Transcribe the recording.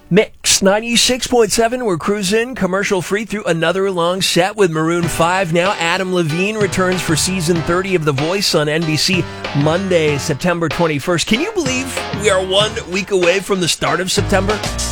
Mix 96.7, we're cruising commercial free through another long set with Maroon 5. Now Adam Levine returns for season 30 of The Voice on NBC Monday, September 21st. Can you believe we are 1 week away from the start of September?